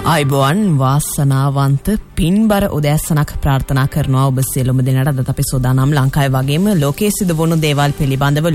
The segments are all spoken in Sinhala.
ආයුබෝවන් වාසනාවන්ත පින්බර උදෑසනක් ප්‍රාර්ථනා කරනවා ඔබ සියලුම දෙනාට. අද අපි සෝදානම් ලංකාවේ වගේම ලෝකයේ සිදුවුණු දේවල් පිළිබඳව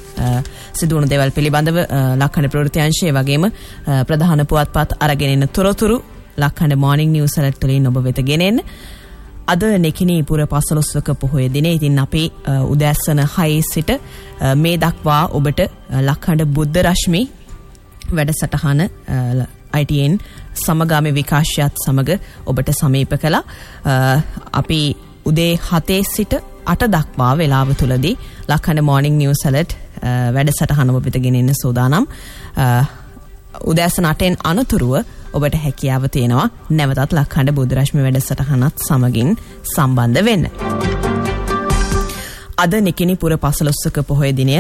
ලක්හඬ ප්‍රවෘත්තිංශයේ වගේම ප්‍රධාන පුවත්පත් අරගෙන එන තොරතුරු ලක්හඬ මොර්නිං නිවුස් ඇලර්ට් වලින් ඔබ වෙත ගෙනෙන්න. අද නෙකිනී පුර 15වක පොහොය දිනේ. ඉතින් අපි උදෑසන 6 සිට මේ දක්වා ඔබට ලක්හඬ බුද්ධ රශ්මි වැඩසටහන ITN සමගාමී විකාශයත් සමග ඔබට සමීප කළා. අපි උදේ 7 සිට 8 දක්වා වේලාව තුලදී ලක්හඬ මොර්නිං නිවුස් ඇලර්ට් වැඩසටහන ඔබ වෙත ගෙනෙන්න සූදානම්. උදෑසන 8න් අනතුරුව ඔබට හැකියාව තියෙනවා නැවතත් ලක්හඬ බුද්ධ රශ්මි වැඩසටහනත් සමගින් සම්බන්ධ වෙන්න. අද නිකිනි පුර 15ක පොහොය දිනය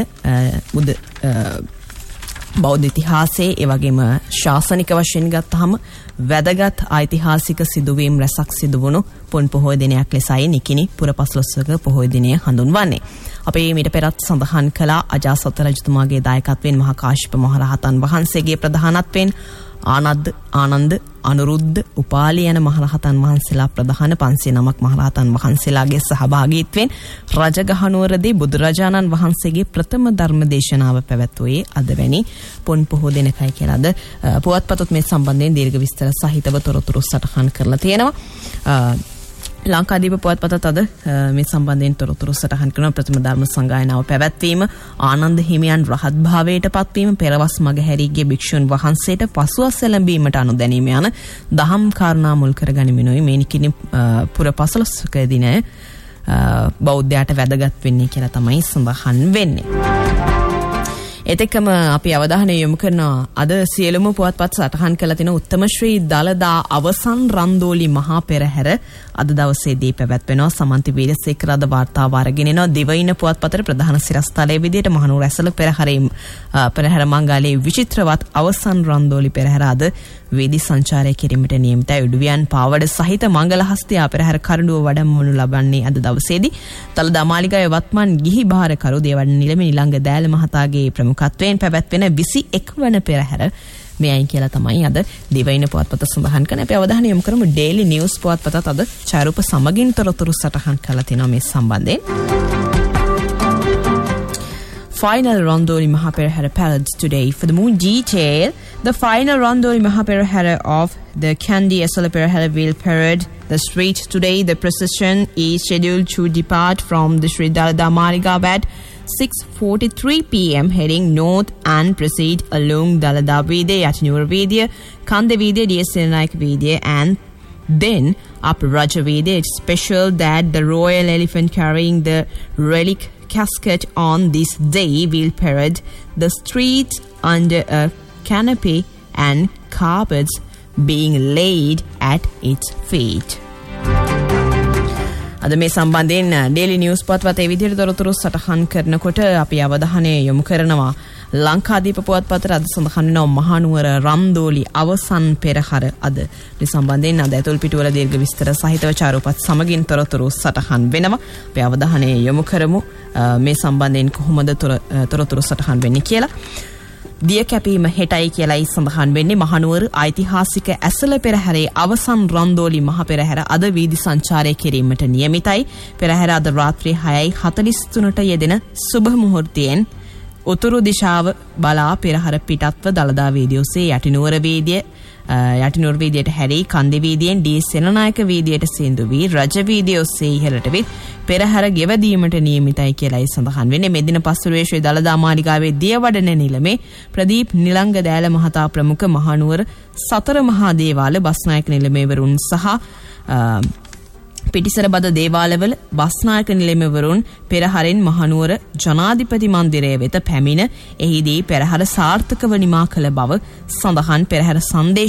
බෞද්ධ ඉතිහාසයේ ඒ වගේම ශාසනික වශයෙන් ගත්තහම වැදගත් ඓතිහාසික සිදුවීම් රැසක් සිදුවුණු පොන් පොහොය දිනයක් ලෙසයි නිකිනි පුර 15ක පොහොය දිනය හඳුන්වන්නේ. අපි මීට පෙරත් සඳහන් කළා අජාසත් රජතුමාගේ දායකත්වයෙන් මහා කාශ්‍යප මහරහතන් වහන්සේගේ ප්‍රධානත්වයෙන් ආනන්ද අනුරුද්ධ උපාලි යන මහරහතන් වහන්සේලා ප්‍රධාන 509ක් මහරහතන් වහන්සේලාගේ සහභාගීත්වයෙන් රජගහනුවරදී බුදුරජාණන් වහන්සේගේ ප්‍රථම ධර්ම දේශනාව පැවැත්වුවේ අද වැනි පොන් පොහොය දිනකයි කියලාද පුවත්පතත් මේ සම්බන්ධයෙන් දීර්ඝ විස්තර සහිතව තොරතුරු සටහන් කරලා තියෙනවා. ලංකාදීප පුවත්පතත් අද මේ සම්බන්ධයෙන් තොරතුරු සටහන් කරන ප්‍රථම ධර්ම සංගායනාව පැවැත්වීම, ආනන්ද හිමියන් රහත් භාවයට පත්වීම, පෙරවස් මගහැරීගේ භික්ෂුන් වහන්සේට පසුවස් එළඹීමට අනුදැනීම යන දහම් කාරණා මුල් කරගනිමිනුයි මේ නිකිනි පුර 15ක දිනය බෞද්ධයාට වැදගත් වෙන්නේ කියලා තමයි සඳහන් වෙන්නේ. එතෙක්ම අපි අවධානය යොමු කරනවා අද සියලුම පුවත්පත් සටහන් කළ තියෙන උත්තම ශ්‍රී දළදා අවසන් රන්දෝලි මහා පෙරහැර අද දවසේදී පැවැත්වෙනවා. සමන්ති වීරසේකර අද වාර්තාව අරගෙන එනවා. දිවයින පුවත්පතේ ප්‍රධාන සිරස්තලයේ විදියට මහනුවර ඇසළ පෙරහැර මංගලයේ විචිත්‍රවත් අවසන් රන්දෝලි පෙරහැර අද වේදි සංචාරය කිරීමට නියමිතයි. උඩුවියන් පාවඩ සහිත මංගලහස්තියා පෙරහැර කරඬුව වඩම්මනු ලබන්නේ අද දවසේදී දළදා මාලිගාවේ වත්මන් ගිහි භාරකරු දේවඩන නිලමේ නිලංග දෑල මහතාගේ ප්‍රමුඛත්වයෙන් පැවැත්වෙන 21 වන පෙරහැර මෙයයි කියලා තමයි අද දිවයින පුවත්පත සඳහන් කරන. අපි අවධානය යොමු කරමු ඩේලි නිවුස් පුවත්පතත් අද ඡායාරූප සමගින් තොරතුරු සටහන් කරලා තිනවා මේ සම්බන්ධයෙන්. Final Rondoli Mahaperahara parades today. For the more detail, the final Rondoli Mahaperahara of the Kandy Asala Perahara will parade the street today. The procession is scheduled to depart from the Sri Dalada Marigav at 6:43 p.m. heading north and proceed along Dalada Vidya, Yatinur Vidya, Kande Vidya, DS Senaik Vidya and then up Raja Vidya. It's special that the royal elephant carrying the relic casket on this day will parade the streets under a canopy and carpets being laid at its feet. අද මේ සම්බන්ධයෙන් ඩේලි නිවුස් පුවත්පතේ විදිහට තොරතුරු සටහන් කරනකොට අපි අවධානය යොමු කරනවා ලංකාදීප පුවත්පතේ අද සඳහන් වෙනවා මහනුවර රන්දෝලි අවසන් පෙරහැර අද මේ සම්බන්ධයෙන් අද ඇතුල් පිටුවල දීර්ඝ විස්තර සහිතව ඡායාරූපත් සමගින් තොරතුරු සටහන් වෙනවා. අපි අවධානය යොමු කරමු මේ සම්බන්ධයෙන් කොහොමද තොරතුරු සටහන් වෙන්නේ කියලා. දිය කැපීම හෙටයි කියලායි සඳහන් වෙන්නේ. මහනුවර ඓතිහාසික ඇසළ පෙරහැරේ අවසන් රන්දෝලි මහ පෙරහැර අද වීදි සංචාරය කිරීමට නියමිතයි. පෙරහැර අද රාත්‍රී 6:43ට යෙදෙන සුබ මුහුර්තයෙන් උතුරු දිශාව බලා පෙරහැර පිටත්ව දළදා වීදිය ඔස්සේ යටිනුවර වීදියට හැරී කන්දි වීදියෙන් ඩී සෙනනායක වීදියට සිඳු වී රජ වීදිය ඔස්සේ ඉහළට විත් පෙරහැර ගෙවදීමට නියමිතයි කියලායි සඳහන් වෙන්නේ. මෙදින පස්වරුවේ ශ්‍රී දළදා මාලිගාවේ දියවඩන නිලමේ ප්‍රදීප් නිලංග දෑල මහතා ප්‍රමුඛ මහනුවර සතර මහා දේවාල බස්නායක නිලමේවරුන් සහ පිටිසර බද දේවාලවල බස්නායක නිලමේවරුන් පෙරහැරෙන් මහනුවර ජනාධිපති මන්දිරය වෙත පැමිණ එහිදී පෙරහැර සාර්ථකව නිමා කළ බව සඳහන් පෙරහැර